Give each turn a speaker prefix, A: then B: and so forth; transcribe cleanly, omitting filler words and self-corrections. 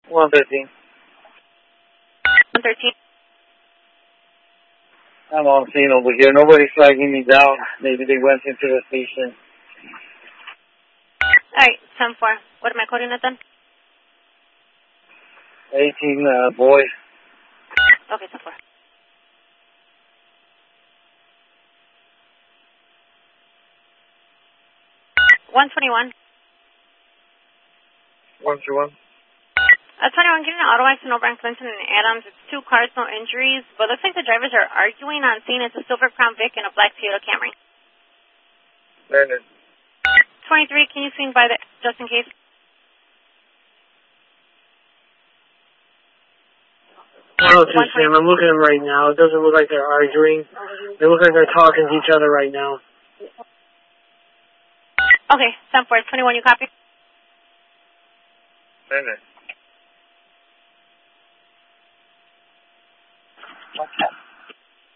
A: 113.
B: 113.
A: I'm all seen over here. Nobody's flagging me down. Maybe they went into the station.
B: Alright, 10-4. What am I quoting it then?
A: 18, boy.
B: Okay, 10-4. 121.
A: 121.
B: 21, getting an auto accident over on Clinton and Adams. It's 2 cars, no injuries, but looks like the drivers are arguing on scene. It's a silver Crown Vic and a black Toyota Camry.
A: Leonard.
B: 23, can you swing by the, just in case?
C: Oh, Sam, I'm looking at them right now. It doesn't look like they're arguing. They look like they're talking to each other right now.
B: Okay, 10-4. 21, you copy?
A: Leonard. Okay.